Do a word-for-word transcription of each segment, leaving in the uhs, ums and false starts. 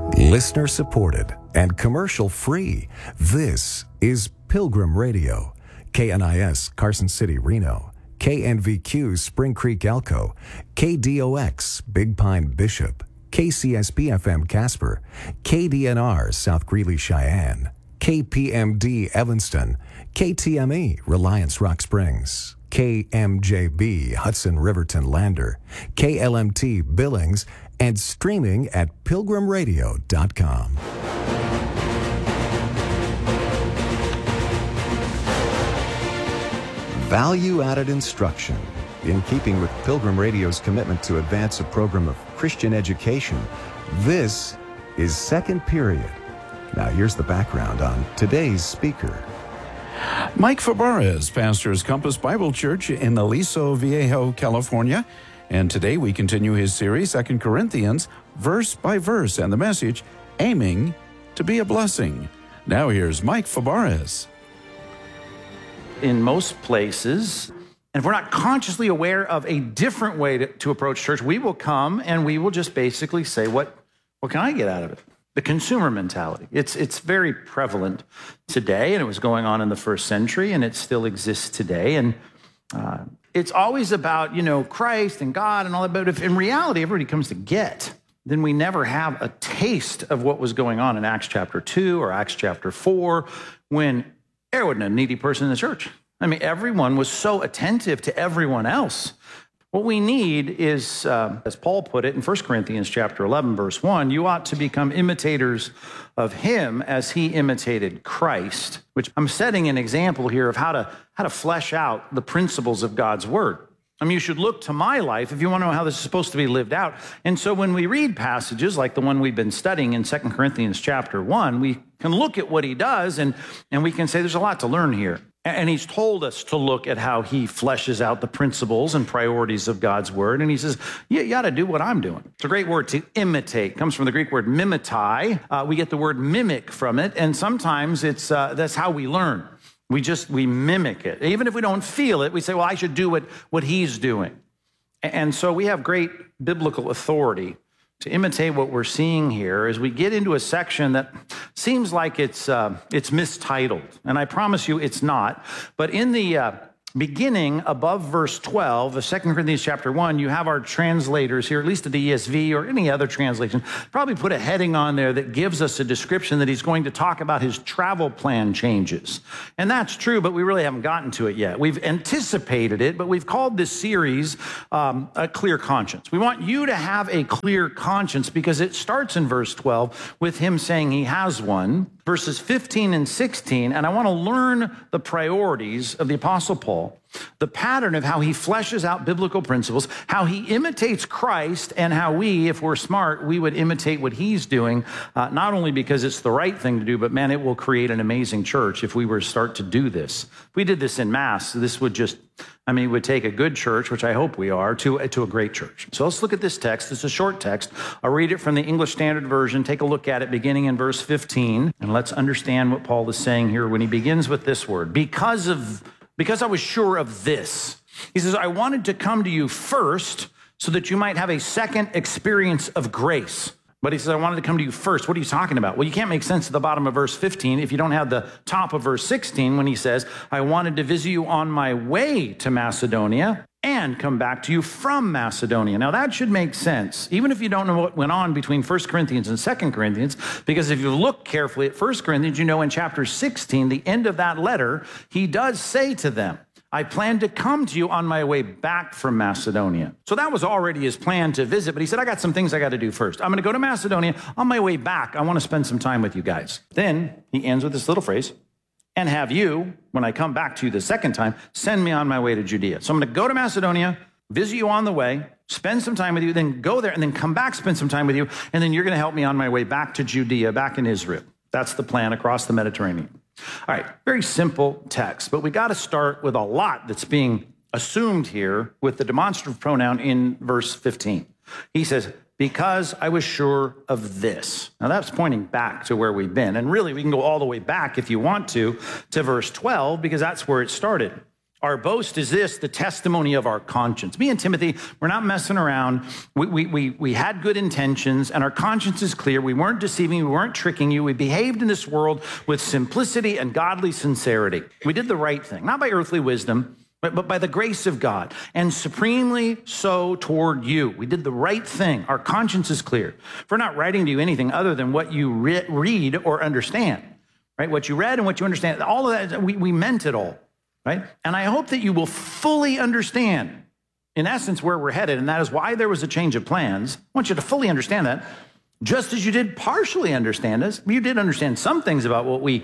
Listener supported and commercial free. This is Pilgrim Radio. K N I S Carson City, Reno. K N V Q Spring Creek, Elko. K D O X Big Pine, Bishop. K C S P F M Casper. K D N R South Greeley, Cheyenne. K P M D Evanston. K T M E Reliance Rock Springs. K M J B Hudson Riverton Lander. K L M T Billings, and streaming at pilgrim radio dot com. Value-added instruction. In keeping with Pilgrim Radio's commitment to advance a program of Christian education, this is Second Period. Now here's the background on today's speaker. Mike Fabarez pastors Compass Bible Church in Aliso Viejo, California. And today we continue his series, Second Corinthians, verse by verse, and the message, Aiming to be a Blessing. Now here's Mike Fabarez. In most places, and if we're not consciously aware of a different way to, to approach church, we will come and we will just basically say, what, what can I get out of it? The consumer mentality. It's, it's very prevalent today, and it was going on in the first century, and it still exists today. And uh, it's always about, you know, Christ and God and all that, but if in reality everybody comes to get, then we never have a taste of what was going on in Acts chapter two or Acts chapter four, when there wasn't a needy person in the church. I mean, everyone was so attentive to everyone else. What we need is, uh, as Paul put it in First Corinthians chapter eleven, verse one, you ought to become imitators of him as he imitated Christ, which I'm setting an example here of how to, how to flesh out the principles of God's word. I mean, you should look to my life if you want to know how this is supposed to be lived out. And so when we read passages like the one we've been studying in Second Corinthians chapter one, we can look at what he does and, and we can say there's a lot to learn here. And he's told us to look at how he fleshes out the principles and priorities of God's word. And he says, yeah, you got to do what I'm doing. It's a great word, to imitate. It comes from the Greek word mimetai. Uh, we get the word mimic from it. And sometimes it's uh, that's how we learn. We just, we mimic it. Even if we don't feel it, we say, well, I should do what, what he's doing. And so we have great biblical authority to imitate what we're seeing here as we get into a section that seems like it's uh, it's mistitled. And I promise you it's not. But in the uh, beginning, above verse twelve of Second Corinthians chapter one, you have our translators here, at least at the E S V or any other translation, probably put a heading on there that gives us a description that he's going to talk about his travel plan changes. And that's true, but we really haven't gotten to it yet. We've anticipated it, but we've called this series um, A Clear Conscience. We want you to have a clear conscience because it starts in verse twelve with him saying he has one, verses fifteen and sixteen, and I want to learn the priorities of the Apostle Paul, the pattern of how he fleshes out biblical principles, how he imitates Christ, and how we, if we're smart, we would imitate what he's doing, uh, not only because it's the right thing to do, but man, it will create an amazing church if we were to start to do this. If we did this in mass, this would just, I mean, it would take a good church, which I hope we are, to, to a great church. So let's look at this text. It's a short text. I'll read it from the English Standard Version. Take a look at it beginning in verse fifteen, and let's understand what Paul is saying here when he begins with this word. Because of Because I was sure of this. He says, I wanted to come to you first so that you might have a second experience of grace. But he says, I wanted to come to you first. What are you talking about? Well, you can't make sense at the bottom of verse fifteen if you don't have the top of verse sixteen when he says, I wanted to visit you on my way to Macedonia and come back to you from Macedonia. Now that should make sense, even if you don't know what went on between First Corinthians and Second Corinthians, because if you look carefully at First Corinthians, you know in chapter sixteen, the end of that letter, he does say to them, I plan to come to you on my way back from Macedonia. So that was already his plan to visit, but he said, I got some things I got to do first. I'm going to go to Macedonia. On my way back, I want to spend some time with you guys. Then he ends with this little phrase, and have you, when I come back to you the second time, send me on my way to Judea. So I'm going to go to Macedonia, visit you on the way, spend some time with you, then go there, and then come back, spend some time with you, and then you're going to help me on my way back to Judea, back in Israel. That's the plan across the Mediterranean. All right, very simple text, but we got to start with a lot that's being assumed here with the demonstrative pronoun in verse fifteen. He says, because I was sure of this. Now that's pointing back to where we've been. And really, we can go all the way back if you want to, to verse twelve, because that's where it started. Our boast is this, the testimony of our conscience. Me and Timothy, we're not messing around. We, we, we, we had good intentions, and our conscience is clear. We weren't deceiving you. We weren't tricking you. We behaved in this world with simplicity and godly sincerity. We did the right thing, not by earthly wisdom, but, but by the grace of God, and supremely so toward you. We did the right thing. Our conscience is clear. We're not writing to you anything other than what you re- read or understand, right? What you read and what you understand, all of that, we, we meant it all. Right? And I hope that you will fully understand, in essence, where we're headed, and that is why there was a change of plans. I want you to fully understand that, just as you did partially understand us. You did understand some things about what we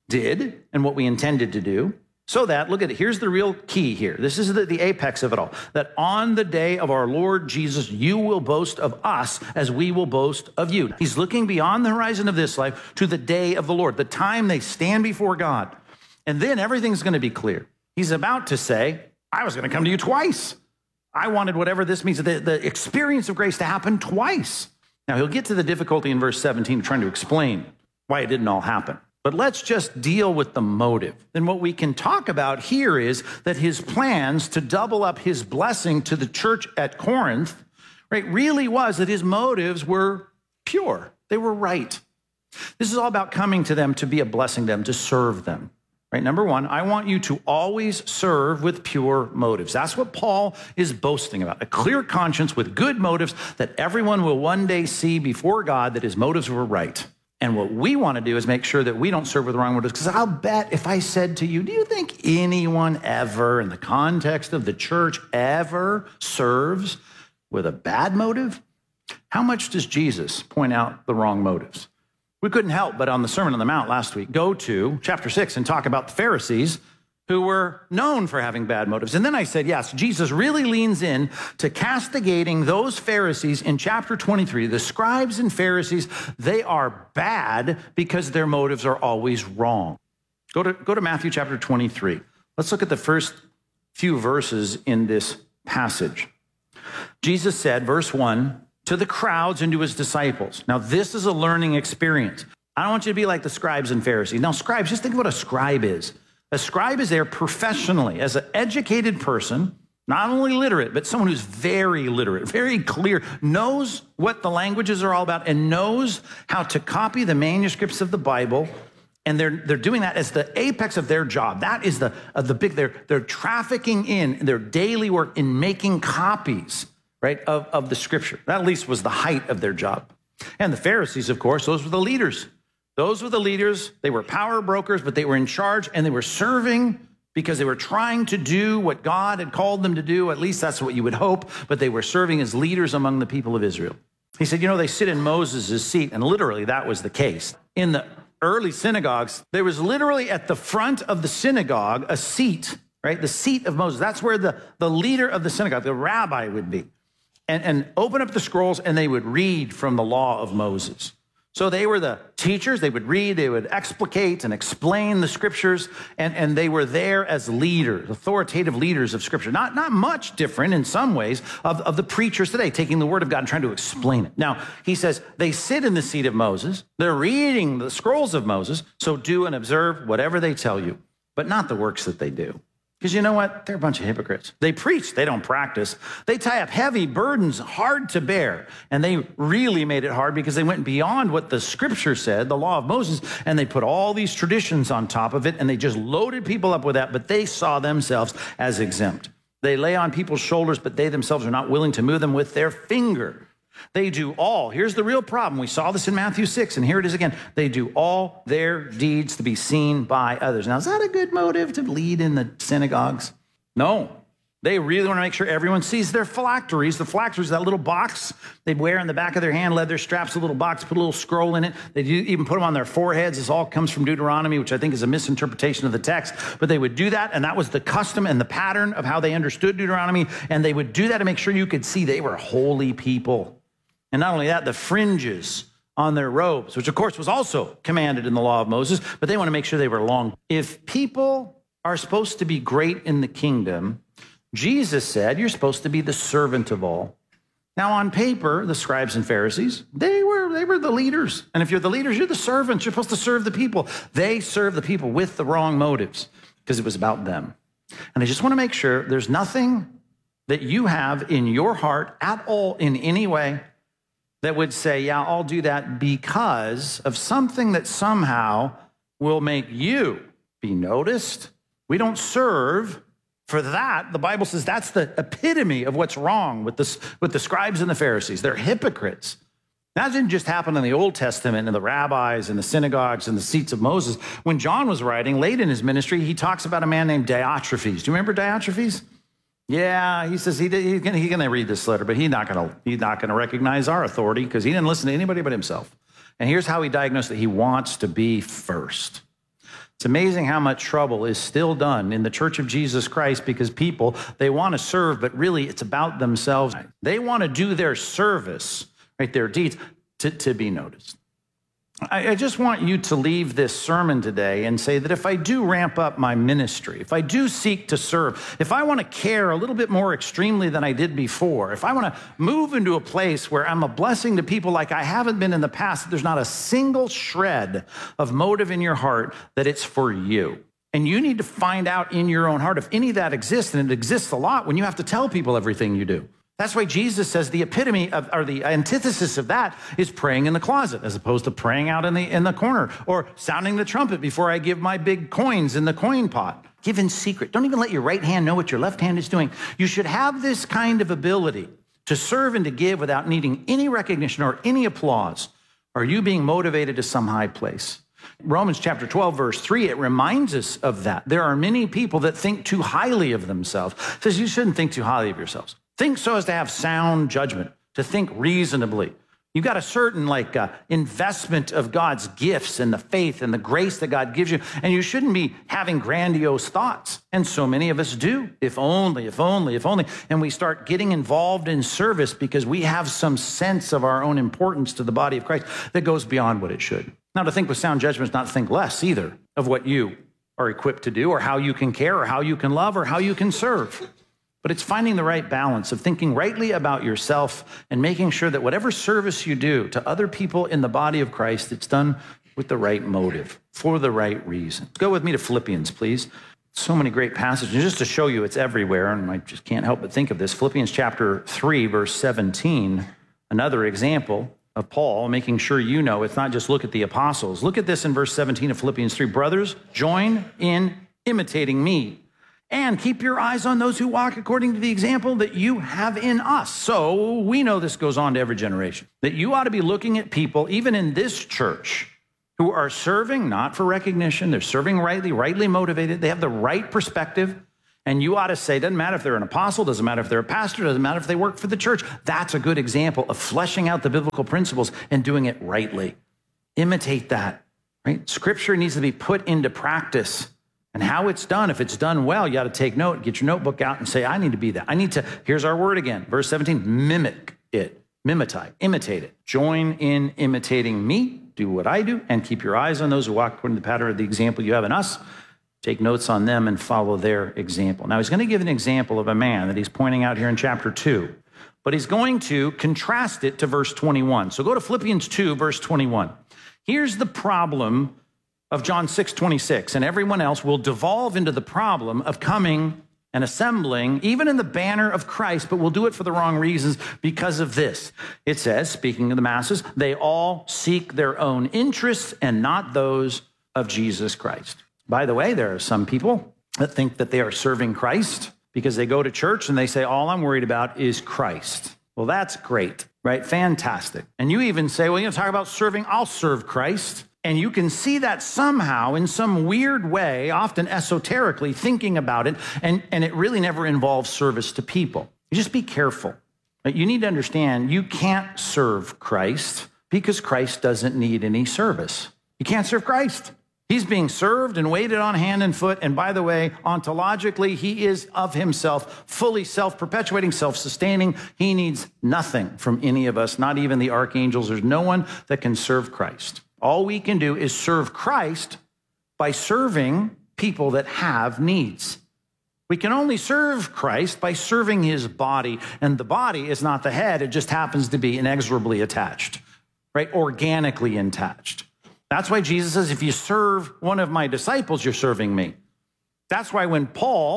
did and what we intended to do, so that, look at it, here's the real key here. This is the, the apex of it all, that on the day of our Lord Jesus, you will boast of us as we will boast of you. He's looking beyond the horizon of this life to the day of the Lord, the time they stand before God. And then everything's going to be clear. He's about to say, I was going to come to you twice. I wanted whatever this means, the, the experience of grace to happen twice. Now, he'll get to the difficulty in verse seventeen, trying to explain why it didn't all happen. But let's just deal with the motive. Then what we can talk about here is that his plans to double up his blessing to the church at Corinth, right, really was that his motives were pure. They were right. This is all about coming to them to be a blessing to them, to serve them. Right, number one, I want you to always serve with pure motives. That's what Paul is boasting about, a clear conscience with good motives that everyone will one day see before God that his motives were right. And what we want to do is make sure that we don't serve with the wrong motives, because I'll bet if I said to you, do you think anyone ever in the context of the church ever serves with a bad motive? How much does Jesus point out the wrong motives? We couldn't help but on the Sermon on the Mount last week, go to chapter six and talk about the Pharisees who were known for having bad motives. And then I said, yes, Jesus really leans in to castigating those Pharisees in chapter twenty-three. The scribes and Pharisees, they are bad because their motives are always wrong. Go to, go to Matthew chapter twenty-three. Let's look at the first few verses in this passage. Jesus said, verse one, to the crowds and to his disciples. Now, this is a learning experience. I don't want you to be like the scribes and Pharisees. Now, scribes, just think of what a scribe is. A scribe is there professionally as an educated person, not only literate, but someone who's very literate, very clear, knows what the languages are all about, and knows how to copy the manuscripts of the Bible. And they're they're doing that as the apex of their job. That is the uh, the big. They're they're trafficking in their daily work in making copies, right, of, of the scripture. That at least was the height of their job. And the Pharisees, of course, those were the leaders. Those were the leaders. They were power brokers, but they were in charge, and they were serving because they were trying to do what God had called them to do. At least that's what you would hope, but they were serving as leaders among the people of Israel. He said, you know, they sit in Moses' seat, and literally that was the case. In the early synagogues, there was literally at the front of the synagogue a seat, right? The seat of Moses. That's where the, the leader of the synagogue, the rabbi, would be. And, and open up the scrolls, and they would read from the law of Moses. So they were the teachers. They would read, they would explicate and explain the scriptures, and, and they were there as leaders, authoritative leaders of scripture. Not, not much different in some ways of, of the preachers today, taking the word of God and trying to explain it. Now, he says, they sit in the seat of Moses. They're reading the scrolls of Moses, so do and observe whatever they tell you, but not the works that they do. Because you know what? They're a bunch of hypocrites. They preach, they don't practice. They tie up heavy burdens, hard to bear. And they really made it hard because they went beyond what the scripture said, the law of Moses, and they put all these traditions on top of it, and they just loaded people up with that, but they saw themselves as exempt. They lay on people's shoulders, but they themselves are not willing to move them with their finger. They do all, here's the real problem. We saw this in Matthew six, and here it is again. They do all their deeds to be seen by others. Now, is that a good motive to lead in the synagogues? No. They really want to make sure everyone sees their phylacteries. The phylacteries, that little box they'd wear in the back of their hand, leather straps, a little box, put a little scroll in it. They'd even put them on their foreheads. This all comes from Deuteronomy, which I think is a misinterpretation of the text. But they would do that, and that was the custom and the pattern of how they understood Deuteronomy. And they would do that to make sure you could see they were holy people. And not only that, the fringes on their robes, which of course was also commanded in the law of Moses, but they want to make sure they were long. If people are supposed to be great in the kingdom, Jesus said, you're supposed to be the servant of all. Now on paper, the scribes and Pharisees, they were, they were the leaders. And if you're the leaders, you're the servants. You're supposed to serve the people. They served the people with the wrong motives because it was about them. And I just want to make sure there's nothing that you have in your heart at all in any way that would say, yeah, I'll do that because of something that somehow will make you be noticed. We don't serve for that. The Bible says that's the epitome of what's wrong with the, with the scribes and the Pharisees. They're hypocrites. That didn't just happen in the Old Testament and the rabbis and the synagogues and the seats of Moses. When John was writing late in his ministry, he talks about a man named Diotrephes. Do you remember Diotrephes? Yeah, he says he, he's going he to read this letter, but he's not going to he's not going to recognize our authority because he didn't listen to anybody but himself. And here's how he diagnosed that he wants to be first. It's amazing how much trouble is still done in the Church of Jesus Christ because people, they want to serve, but really it's about themselves. They want to do their service, right, their deeds, to, to be noticed. I, I just want you to leave this sermon today and say that if I do ramp up my ministry, if I do seek to serve, if I want to care a little bit more extremely than I did before, if I want to move into a place where I'm a blessing to people like I haven't been in the past, there's not a single shred of motive in your heart that it's for you. And you need to find out in your own heart if any of that exists, and it exists a lot when you have to tell people everything you do. That's why Jesus says the epitome of, or the antithesis of that is praying in the closet as opposed to praying out in the, in the corner or sounding the trumpet before I give my big coins in the coin pot. Give in secret. Don't even let your right hand know what your left hand is doing. You should have this kind of ability to serve and to give without needing any recognition or any applause. Are you being motivated to some high place? Romans chapter twelve, verse three, it reminds us of that. There are many people that think too highly of themselves. It says you shouldn't think too highly of yourselves. Think so as to have sound judgment, to think reasonably. You got a certain like uh, investment of God's gifts and the faith and the grace that God gives you, and you shouldn't be having grandiose thoughts. And so many of us do. If only, if only, if only. And we start getting involved in service because we have some sense of our own importance to the body of Christ that goes beyond what it should. Now, to think with sound judgment is not to think less either of what you are equipped to do or how you can care or how you can love or how you can serve. But it's finding the right balance of thinking rightly about yourself and making sure that whatever service you do to other people in the body of Christ, it's done with the right motive, for the right reason. Go with me to Philippians, please. So many great passages. And just to show you it's everywhere, and I just can't help but think of this. Philippians chapter three, verse seventeen, another example of Paul making sure you know it's not just look at the apostles. Look at this in verse seventeen of Philippians three. Brothers, join in imitating me. And keep your eyes on those who walk according to the example that you have in us. So we know this goes on to every generation, that you ought to be looking at people, even in this church, who are serving not for recognition. They're serving rightly, rightly motivated. They have the right perspective. And you ought to say, doesn't matter if they're an apostle, doesn't matter if they're a pastor, doesn't matter if they work for the church. That's a good example of fleshing out the biblical principles and doing it rightly. Imitate that, right? Scripture needs to be put into practice. And how it's done, if it's done well, you got to take note, get your notebook out and say, I need to be that. I need to, here's our word again, verse seventeen, mimic it, mimetize, imitate it. Join in imitating me, do what I do, and keep your eyes on those who walk according to the pattern of the example you have in us. Take notes on them and follow their example. Now, he's going to give an example of a man that he's pointing out here in chapter two, but he's going to contrast it to verse twenty-one. So go to Philippians two, verse twenty-one. Here's the problem of John six twenty-six, and everyone else will devolve into the problem of coming and assembling, even in the banner of Christ, but we'll do it for the wrong reasons because of this. It says, speaking of the masses, they all seek their own interests and not those of Jesus Christ. By the way, there are some people that think that they are serving Christ because they go to church and they say, all I'm worried about is Christ. Well, that's great, right? Fantastic. And you even say, well, you know, talk about serving, I'll serve Christ. And you can see that somehow in some weird way, often esoterically thinking about it, and, and it really never involves service to people. You just be careful. You need to understand you can't serve Christ because Christ doesn't need any service. You can't serve Christ. He's being served and waited on hand and foot. And by the way, ontologically, he is of himself, fully self-perpetuating, self-sustaining. He needs nothing from any of us, not even the archangels. There's no one that can serve Christ. All we can do is serve Christ by serving people that have needs. We can only serve Christ by serving his body. And the body is not the head. It just happens to be inexorably attached, right? Organically attached. That's why Jesus says, if you serve one of my disciples, you're serving me. That's why when Paul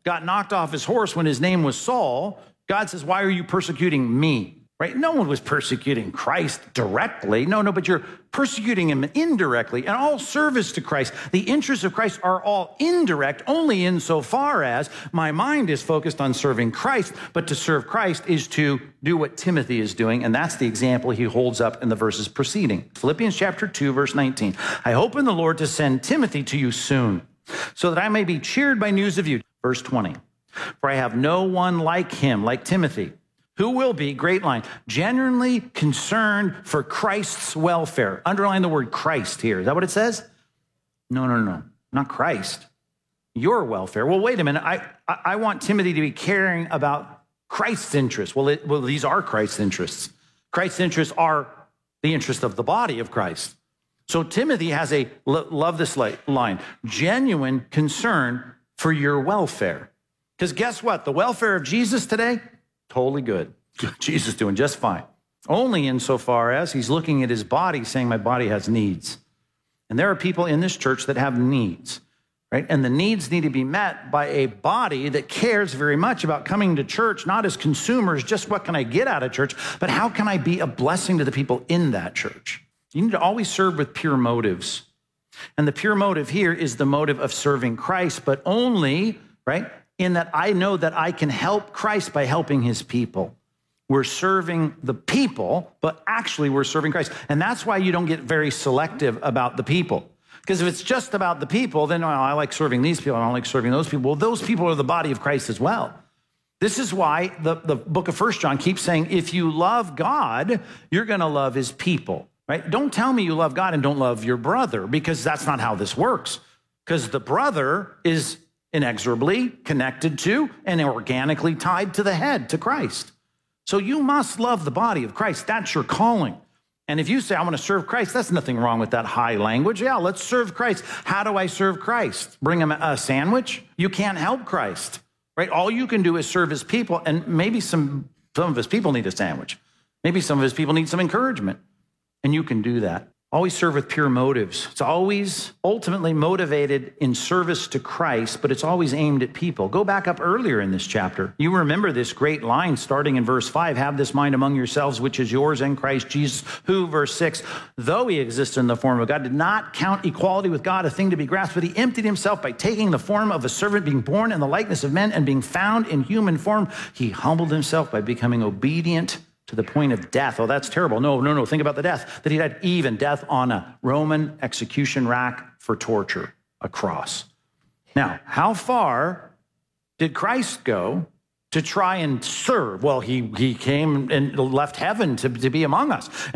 got knocked off his horse when his name was Saul, God says, why are you persecuting me? Right? No one was persecuting Christ directly. No, no, but you're persecuting him indirectly. And all service to Christ, the interests of Christ are all indirect, only insofar as my mind is focused on serving Christ. But to serve Christ is to do what Timothy is doing. And that's the example he holds up in the verses preceding. Philippians chapter two, verse nineteen. I hope in the Lord to send Timothy to you soon, so that I may be cheered by news of you. Verse twenty. For I have no one like him, like Timothy, who will be, great line, genuinely concerned for Christ's welfare. Underline the word Christ here. Is that what it says? No, no, no, not Christ. Your welfare. Well, wait a minute. I, I, I want Timothy to be caring about Christ's interests. Well, it, well, these are Christ's interests. Christ's interests are the interest of the body of Christ. So Timothy has a, love this line, genuine concern for your welfare. Because guess what? The welfare of Jesus today, totally good. Jesus doing just fine. Only insofar as he's looking at his body saying, my body has needs. And there are people in this church that have needs, right? And the needs need to be met by a body that cares very much about coming to church, not as consumers, just what can I get out of church, but how can I be a blessing to the people in that church? You need to always serve with pure motives. And the pure motive here is the motive of serving Christ, but only, right, in that I know that I can help Christ by helping his people. We're serving the people, but actually we're serving Christ. And that's why you don't get very selective about the people. Because if it's just about the people, then oh, I like serving these people, I don't like serving those people. Well, those people are the body of Christ as well. This is why the, the book of First John keeps saying, if you love God, you're going to love his people, right? Don't tell me you love God and don't love your brother, because that's not how this works. Because the brother is inexorably connected to and organically tied to the head, to Christ. So you must love the body of Christ. That's your calling. And if you say, I want to serve Christ, that's nothing wrong with that high language. Yeah, let's serve Christ. How do I serve Christ? Bring him a sandwich? You can't help Christ, right? All you can do is serve his people, and maybe some, some of his people need a sandwich. Maybe some of his people need some encouragement, and you can do that. Always serve with pure motives. It's always ultimately motivated in service to Christ, but it's always aimed at people. Go back up earlier in this chapter. You remember this great line starting in verse five, have this mind among yourselves, which is yours in Christ Jesus, who, verse six, though he existed in the form of God, did not count equality with God a thing to be grasped, but he emptied himself by taking the form of a servant, being born in the likeness of men, and being found in human form. He humbled himself by becoming obedient to the point of death. Oh, that's terrible. No, no, no. Think about the death that he died, even death on a Roman execution rack for torture, a cross. Now, how far did Christ go to try and serve? Well, he, he came and left heaven to, to be among us.